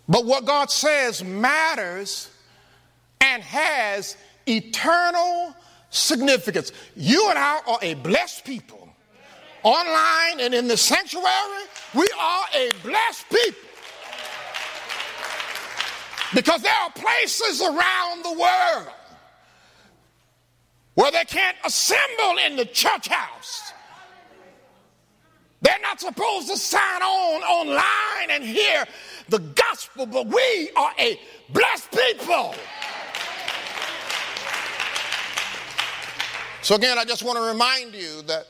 But what God says matters and has eternal significance. You and I are a blessed people. Online and in the sanctuary, we are a blessed people. Because there are places around the world where they can't assemble in the church house. They're not supposed to sign on online and hear the gospel, but we are a blessed people. So again, I just want to remind you that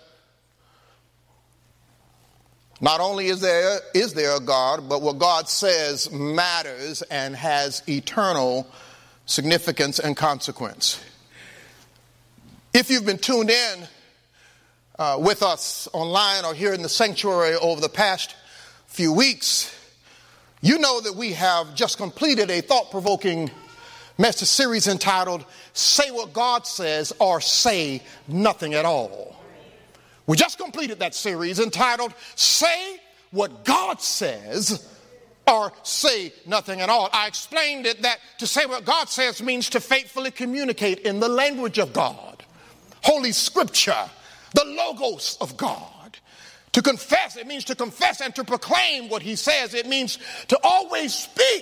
not only is there a God, but what God says matters and has eternal significance and consequence. If you've been tuned in with us online or here in the sanctuary over the past few weeks, you know that we have just completed a thought-provoking message series entitled, Say What God Says or Say Nothing at All. We just completed that series entitled, Say What God Says or Say Nothing at All. I explained it that to say what God says means to faithfully communicate in the language of God, Holy Scripture, the Logos of God. To confess, it means to confess and to proclaim what he says. It means to always speak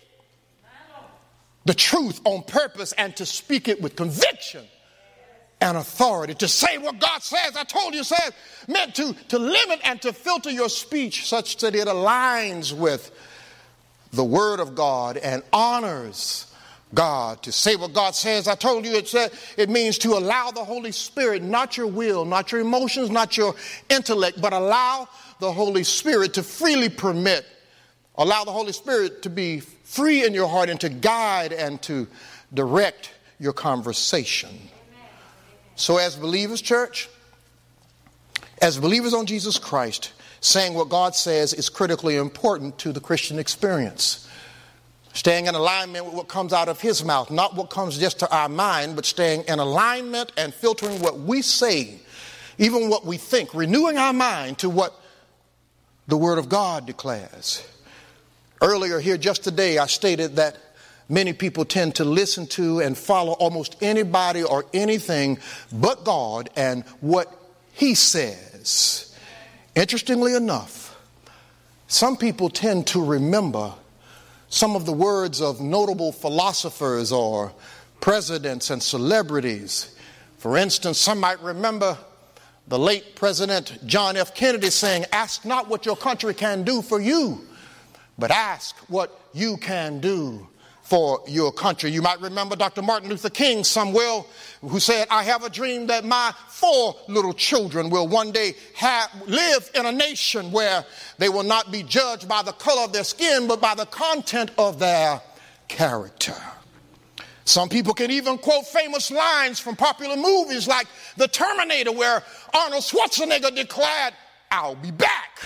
the truth on purpose and to speak it with conviction and authority. To say what God says, I told you, says, meant to limit and to filter your speech such that it aligns with the Word of God and honors God. To say what God says, I told you, it means to allow the Holy Spirit, not your will, not your emotions, not your intellect, but allow the Holy Spirit to freely permit, allow the Holy Spirit to be free in your heart and to guide and to direct your conversation. So as believers, church, as believers on Jesus Christ, saying what God says is critically important to the Christian experience. Staying in alignment with what comes out of his mouth, not what comes just to our mind, but staying in alignment and filtering what we say, even what we think, renewing our mind to what the Word of God declares. Earlier here just today, I stated that many people tend to listen to and follow almost anybody or anything but God and what he says. Interestingly enough, some people tend to remember some of the words of notable philosophers or presidents and celebrities. For instance, some might remember the late President John F. Kennedy saying, "Ask not what your country can do for you, but ask what you can do for your country." You might remember Dr. Martin Luther King, who said, "I have a dream that my 4 little children will one day live in a nation where they will not be judged by the color of their skin, but by the content of their character." Some people can even quote famous lines from popular movies like The Terminator, where Arnold Schwarzenegger declared, "I'll be back."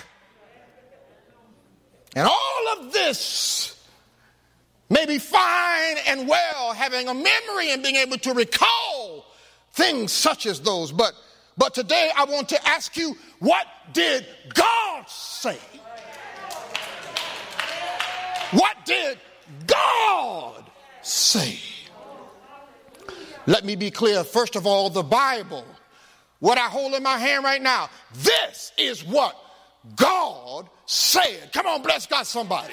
And all of this may be fine and well, having a memory and being able to recall things such as those. But today I want to ask you, what did God say? What did God say? Let me be clear. First of all, the Bible, what I hold in my hand right now, this is what God said. Come on, bless God, somebody.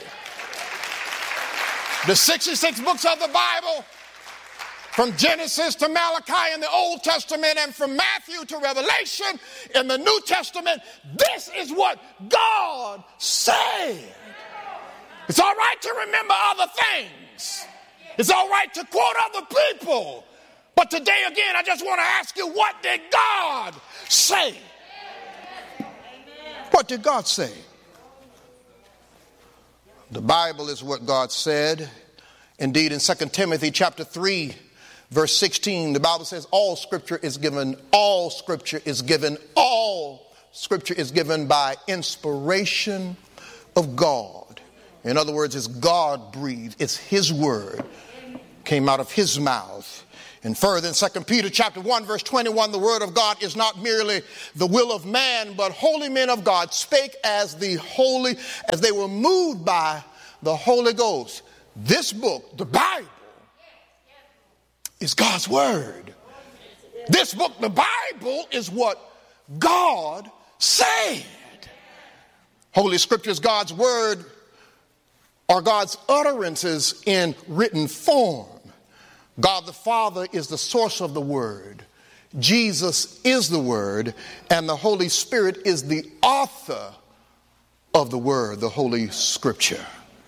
The 66 books of the Bible, from Genesis to Malachi in the Old Testament and from Matthew to Revelation in the New Testament, this is what God said. It's all right to remember other things. It's all right to quote other people. But today again, I just want to ask you, what did God say? What did God say? The Bible is what God said. Indeed, in 2 Timothy chapter 3, verse 16, the Bible says all scripture is given by inspiration of God. In other words, it's God breathed. It's his word. Came out of his mouth. And further in 2 Peter chapter 1, verse 21, the word of God is not merely the will of man, but holy men of God spake as they were moved by the Holy Ghost. This book, the Bible, is God's word. This book, the Bible, is what God said. Holy Scripture is God's word, or God's utterances in written form. God the Father is the source of the word. Jesus is the word, and the Holy Spirit is the author of the word, the Holy Scripture.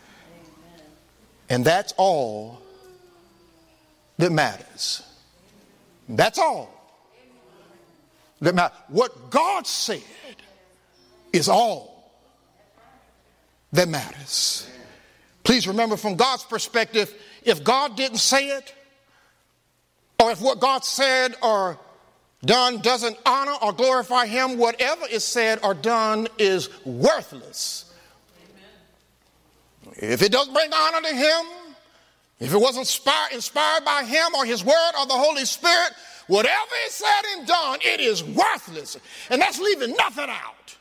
And that's all that matters. That's all that matters. What God said is all that matters. Please remember, from God's perspective, if God didn't say it, or if what God said or done doesn't honor or glorify him, whatever is said or done is worthless. Amen. If it doesn't bring honor to him, if it wasn't inspired by him or his word or the Holy Spirit, whatever is said and done, it is worthless. And that's leaving nothing out.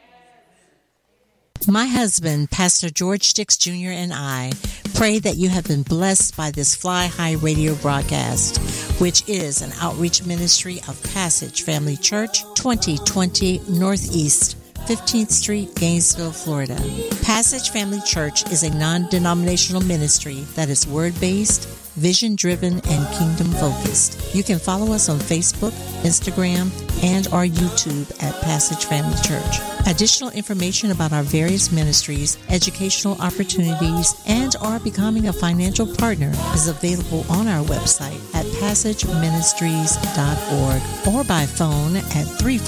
My husband, Pastor George Dix Jr., and I pray that you have been blessed by this Fly High radio broadcast, which is an outreach ministry of Passage Family Church, 2020 Northeast 15th Street, Gainesville, Florida. Passage Family Church is a non-denominational ministry that is word-based, vision-driven, and kingdom-focused. You can follow us on Facebook, Instagram, and our YouTube at Passage Family Church. Additional information about our various ministries, educational opportunities, and our becoming a financial partner is available on our website at passageministries.org or by phone at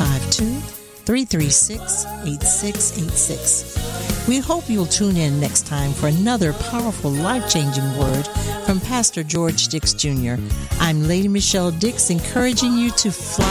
352-336-8686. We hope you'll tune in next time for another powerful, life-changing word from Pastor George Dix Jr. I'm Lady Michelle Dix, encouraging you to fly